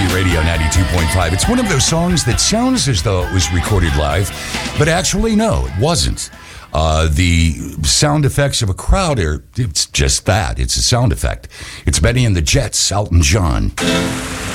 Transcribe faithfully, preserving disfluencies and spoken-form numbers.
Radio ninety-two point five. It's one of those songs that sounds as though it was recorded live, but actually, no, it wasn't. Uh, the sound effects of a crowd are, it's just that. It's a sound effect. It's Benny and the Jets, Elton John.